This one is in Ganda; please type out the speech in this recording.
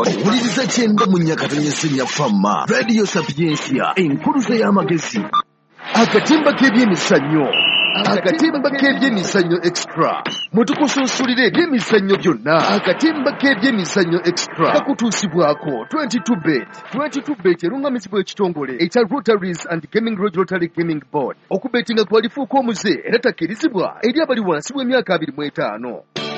owuliriza kyenda mu nnyakatannyesenya famma radio sapiensia enkuluze y'amagezi akatimba k'ebyemizannyo akatimba k'ebyemizannyo extra mutukusunsulira ebyemizannyo byonna akatimba k'ebyemizannyo extra kakutuusibwako 22bet erungamizibwa ekitongole ekya Rotaries and Gaming Lodge Rotary Gaming Board okubetinga kwalifuuka omuze era takkirizibwa eri abali wansi w'emyaka 25.